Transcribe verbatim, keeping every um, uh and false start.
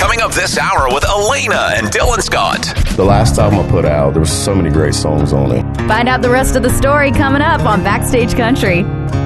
coming up this hour with Elena and Dylan Scott. The last album I put out, there were so many great songs on it. Find out the rest of the story coming up on Backstage Country.